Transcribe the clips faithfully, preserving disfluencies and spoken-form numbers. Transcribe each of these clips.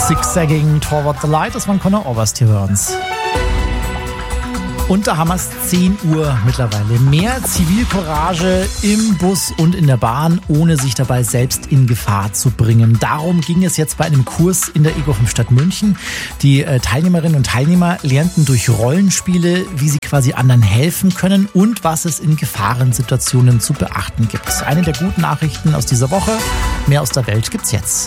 Zigzagging Toward the Light, das waren Conor Oberst hier bei uns. Und da haben wir es zehn Uhr mittlerweile. Mehr Zivilcourage im Bus und in der Bahn, ohne sich dabei selbst in Gefahr zu bringen. Darum ging es jetzt bei einem Kurs in der Ego fünf Stadt München. Die Teilnehmerinnen und Teilnehmer lernten durch Rollenspiele, wie sie quasi anderen helfen können und was es in Gefahrensituationen zu beachten gibt. Eine der guten Nachrichten aus dieser Woche. Mehr aus der Welt gibt's jetzt.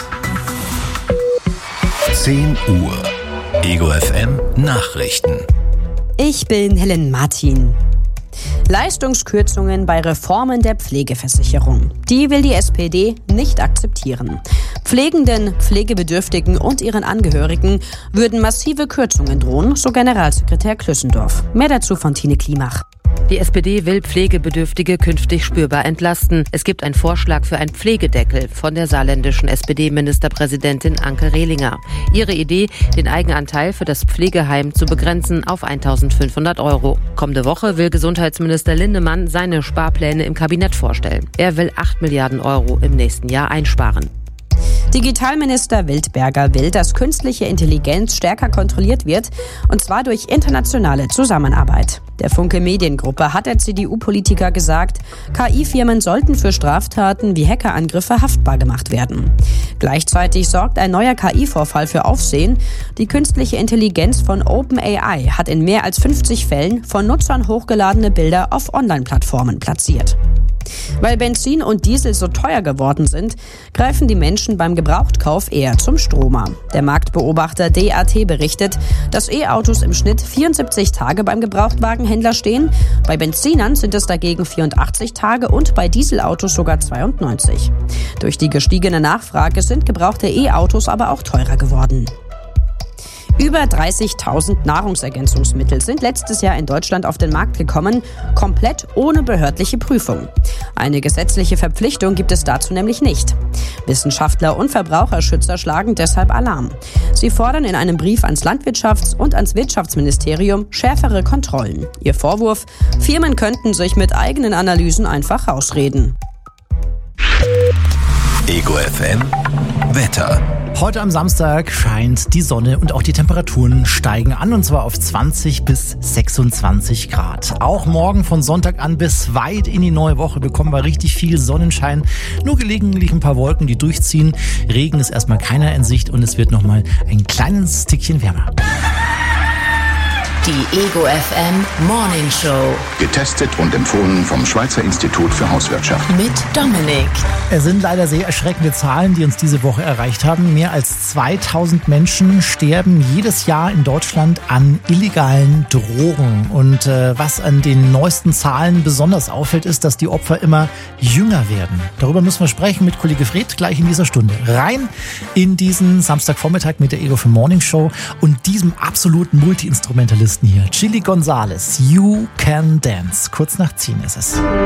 zehn Uhr. Ego F M Nachrichten. Ich bin Helen Martin. Leistungskürzungen bei Reformen der Pflegeversicherung. Die will die S P D nicht akzeptieren. Pflegenden, Pflegebedürftigen und ihren Angehörigen würden massive Kürzungen drohen, so Generalsekretär Klüssendorf. Mehr dazu von Tine Klimach. Die S P D will Pflegebedürftige künftig spürbar entlasten. Es gibt einen Vorschlag für einen Pflegedeckel von der saarländischen S P D-Ministerpräsidentin Anke Rehlinger. Ihre Idee, den Eigenanteil für das Pflegeheim zu begrenzen auf eintausendfünfhundert Euro. Kommende Woche will Gesundheitsminister Lindemann seine Sparpläne im Kabinett vorstellen. Er will acht Milliarden Euro im nächsten Jahr einsparen. Digitalminister Wildberger will, dass künstliche Intelligenz stärker kontrolliert wird, und zwar durch internationale Zusammenarbeit. Der Funke Mediengruppe hat der C D U-Politiker gesagt, K I-Firmen sollten für Straftaten wie Hackerangriffe haftbar gemacht werden. Gleichzeitig sorgt ein neuer K I-Vorfall für Aufsehen. Die künstliche Intelligenz von OpenAI hat in mehr als fünfzig Fällen von Nutzern hochgeladene Bilder auf Online-Plattformen platziert. Weil Benzin und Diesel so teuer geworden sind, greifen die Menschen beim Gebrauchtkauf eher zum Stromer. Der Marktbeobachter D A T berichtet, dass E-Autos im Schnitt vierundsiebzig Tage beim Gebrauchtwagenhändler stehen. Bei Benzinern sind es dagegen vierundachtzig Tage und bei Dieselautos sogar zweiundneunzig. Durch die gestiegene Nachfrage sind gebrauchte E-Autos aber auch teurer geworden. Über dreißigtausend Nahrungsergänzungsmittel sind letztes Jahr in Deutschland auf den Markt gekommen, komplett ohne behördliche Prüfung. Eine gesetzliche Verpflichtung gibt es dazu nämlich nicht. Wissenschaftler und Verbraucherschützer schlagen deshalb Alarm. Sie fordern in einem Brief ans Landwirtschafts- und ans Wirtschaftsministerium schärfere Kontrollen. Ihr Vorwurf: Firmen könnten sich mit eigenen Analysen einfach rausreden. Ego F M Wetter. Heute am Samstag scheint die Sonne und auch die Temperaturen steigen an, und zwar auf zwanzig bis sechsundzwanzig Grad. Auch morgen von Sonntag an bis weit in die neue Woche bekommen wir richtig viel Sonnenschein. Nur gelegentlich ein paar Wolken, die durchziehen. Regen ist erstmal keiner in Sicht und es wird nochmal ein kleines Tickchen wärmer. Die Ego F M Morning Show. Getestet und empfohlen vom Schweizer Institut für Hauswirtschaft. Mit Dominik. Es sind leider sehr erschreckende Zahlen, die uns diese Woche erreicht haben. Mehr als zweitausend Menschen sterben jedes Jahr in Deutschland an illegalen Drogen. Und äh, was an den neuesten Zahlen besonders auffällt, ist, dass die Opfer immer jünger werden. Darüber müssen wir sprechen mit Kollege Fred gleich in dieser Stunde. Rein in diesen Samstagvormittag mit der Ego F M Morning Show und diesem absoluten Multi-Instrumentalisten hier, Chili Gonzales, You Can Dance. Kurz nach zehn ist es.